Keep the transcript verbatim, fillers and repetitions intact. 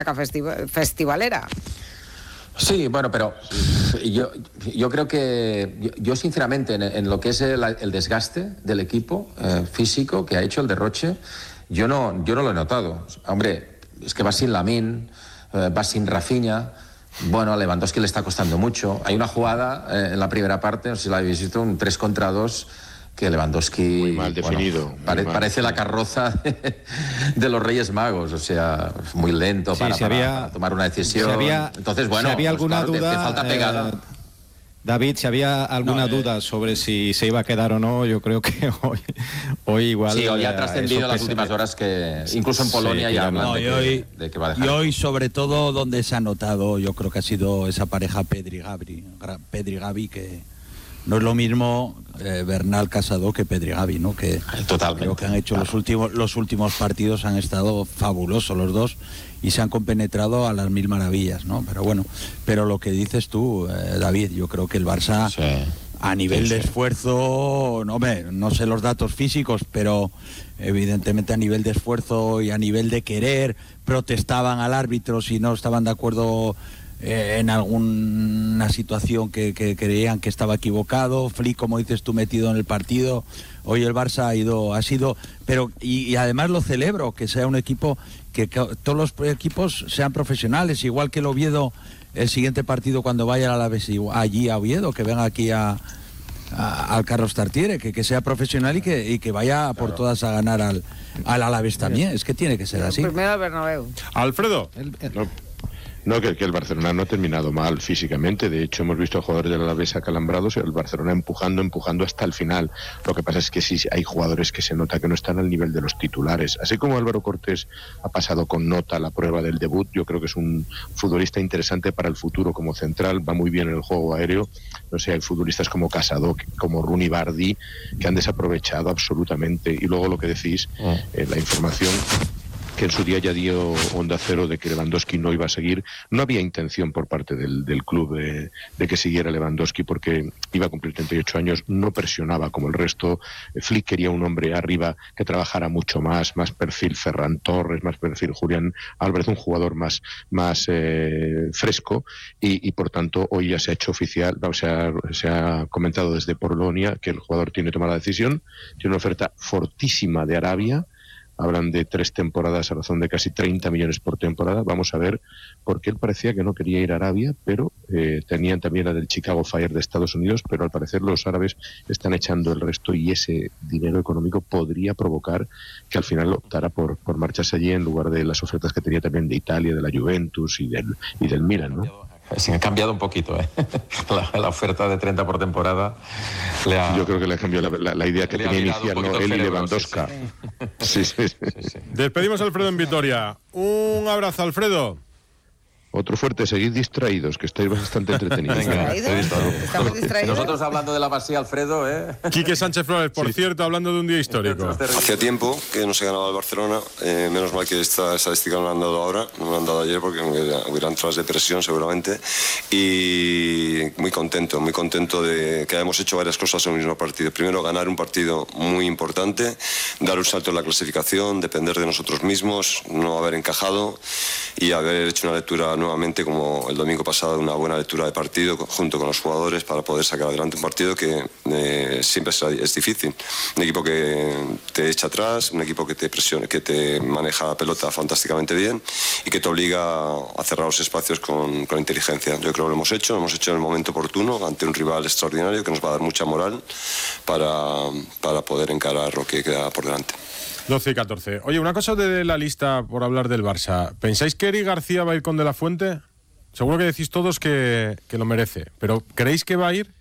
Festiv- festivalera. Sí, bueno, pero yo, yo creo que, yo, yo sinceramente, en, en lo que es el, el desgaste del equipo eh, físico que ha hecho el derroche, yo no, yo no lo he notado. Hombre, es que va sin Lamine, eh, va sin Rafinha. Bueno, a Lewandowski le está costando mucho. Hay una jugada eh, en la primera parte, no sé si la habéis visto, un tres contra dos, que Lewandowski... Muy mal definido. Bueno, muy pare, mal parece definido. la carroza de, de los Reyes Magos, o sea, muy lento Sí, para, si para, había, para tomar una decisión. Si había, Entonces, bueno, si había pues alguna claro, te- duda, te falta pegada. eh, David, si había alguna No, eh. duda sobre si se iba a quedar o no, yo creo que hoy, hoy igual... Sí, hoy ha eh, trascendido eso en las pesa- últimas horas que incluso en Polonia Sí, ya que hablan No, de, y que, hoy, de que va a dejar. y hoy sobre todo donde se ha notado, yo creo que ha sido esa pareja Pedri-Gavi, Pedri-Gavi que no es lo mismo eh, Bernal Casado que Pedri-Gavi, ¿no? Que Totalmente. creo que han hecho Claro. los últimos los últimos partidos, han estado fabulosos los dos y se han compenetrado a las mil maravillas, ¿no? Pero bueno, pero lo que dices tú, eh, David, yo creo que el Barça Sí. a nivel Sí, de sí. esfuerzo, no, hombre, no sé los datos físicos, pero evidentemente a nivel de esfuerzo y a nivel de querer, protestaban al árbitro si no estaban de acuerdo eh, en alguna situación que, que creían que estaba equivocado. Flick, como dices tú, metido en el partido. Hoy el Barça ha ido, ha sido, pero y, y además lo celebro, que sea un equipo, que, que todos los equipos sean profesionales, igual que el Oviedo, el siguiente partido cuando vaya a Alavés allí a Oviedo, que venga aquí a, a- al Carlos Tartiere, que, que sea profesional y que, y que vaya por todas a ganar al, al Alavés también. Es que tiene que ser así. Primero al Bernabéu. Alfredo. El- el- No, no, que, que el Barcelona no ha terminado mal físicamente. De hecho, hemos visto a jugadores del Alavés acalambrados y el Barcelona empujando, empujando hasta el final. Lo que pasa es que sí hay jugadores que se nota que no están al nivel de los titulares. Así como Álvaro Cortés ha pasado con nota la prueba del debut, yo creo que es un futbolista interesante para el futuro como central. Va muy bien en el juego aéreo. No sé, hay futbolistas como Casado, como Rooney Bardi, que han desaprovechado absolutamente. Y luego lo que decís, eh, la información que en su día ya dio Onda Cero de que Lewandowski no iba a seguir. No había intención por parte del, del club de, de que siguiera Lewandowski porque iba a cumplir treinta y ocho años, no presionaba como el resto. Flick quería un hombre arriba que trabajara mucho más, más perfil Ferran Torres, más perfil Julián Álvarez, un jugador más, más eh, fresco y, y por tanto hoy ya se ha hecho oficial, o sea, se ha comentado desde Polonia que el jugador tiene tomada la decisión, tiene una oferta fortísima de Arabia. Hablan de tres temporadas a razón de casi treinta millones por temporada. Vamos a ver por qué él parecía que no quería ir a Arabia, pero eh, tenían también la del Chicago Fire de Estados Unidos, pero al parecer los árabes están echando el resto y ese dinero económico podría provocar que al final optara por, por marcharse allí en lugar de las ofertas que tenía también de Italia, de la Juventus y del, y del Milan, ¿no? Sí, ha cambiado un poquito, ¿eh? La, la oferta de treinta por temporada le ha... Yo creo que le cambió la, la, la idea que Le ha tenía mirado un inicial, ¿no? poquito el Él y cerebro, Lewandowski. Sí, sí, sí. Sí, sí. Despedimos a Alfredo en Vitoria. Un abrazo, Alfredo. Otro fuerte, seguid distraídos, que estáis bastante entretenidos. Venga, ¿Distraídos? te he visto. ¿Estamos distraídos? Nosotros hablando de la Masía, Alfredo, ¿eh? Quique Sánchez Flores, por cierto, hablando de un día histórico. Hacía tiempo que no se ganaba el Barcelona, eh, menos mal que esta estadística no la han dado ahora, no me la han dado ayer porque me hubiera, hubiera entrado de depresión seguramente, y muy contento, muy contento de que hayamos hecho varias cosas en el mismo partido. Primero, ganar un partido muy importante, dar un salto en la clasificación, depender de nosotros mismos, no haber encajado y haber hecho una lectura nuevamente como el domingo pasado, una buena lectura de partido junto con los jugadores para poder sacar adelante un partido que eh, siempre es, es difícil. Un equipo que te echa atrás, un equipo que te presiona, que te maneja la pelota fantásticamente bien y que te obliga a cerrar los espacios con, con inteligencia. Yo creo que lo hemos hecho, lo hemos hecho en el momento oportuno ante un rival extraordinario que nos va a dar mucha moral para, para poder encarar lo que queda por delante. doce y catorce. Oye, una cosa de la lista por hablar del Barça. ¿Pensáis que Eric García va a ir con De La Fuente? Seguro que decís todos que, que lo merece, pero ¿creéis que va a ir?